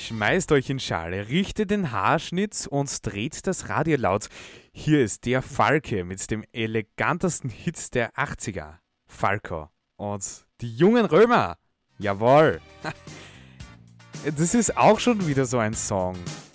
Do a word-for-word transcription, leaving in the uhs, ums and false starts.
Schmeißt euch in Schale, richtet den Haarschnitt und dreht das Radio laut. Hier ist der Falke mit dem elegantesten Hit der achtziger. Falco und die jungen Römer. Jawohl. Das ist auch schon wieder so ein Song.